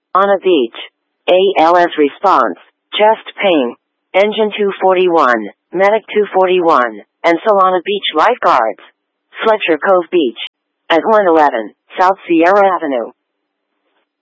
On a beach. ALS response. Chest pain. Engine 241, Medic 241, and Solana Beach lifeguards. Fletcher Cove Beach. At 111 South Sierra Avenue.